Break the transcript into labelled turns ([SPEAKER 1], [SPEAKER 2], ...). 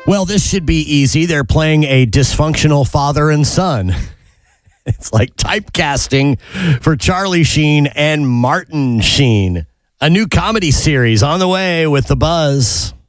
[SPEAKER 1] Well, this should be easy. They're playing a dysfunctional father and son. It's like typecasting for Charlie Sheen and Martin Sheen. A new comedy series on the way with The Buzz.